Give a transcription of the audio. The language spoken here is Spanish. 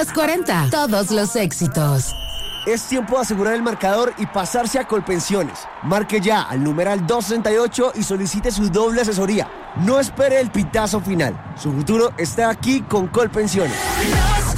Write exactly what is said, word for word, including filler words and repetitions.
Los cuarenta, todos los éxitos. Es tiempo de asegurar el marcador y pasarse a Colpensiones. Marque ya al numeral doscientos sesenta y ocho y solicite su doble asesoría. No espere el pitazo final. Su futuro está aquí con Colpensiones.